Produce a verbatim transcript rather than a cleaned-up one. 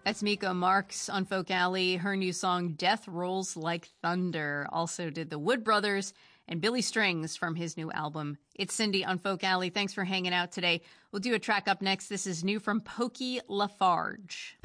That's Miko Marks on Folk Alley. Her new song, Death Rolls Like Thunder. Also did the Wood Brothers and Billy Strings from his new album. It's Cindy on Folk Alley. Thanks for hanging out today. We'll do a track up next. This is new from Pokey Lafarge.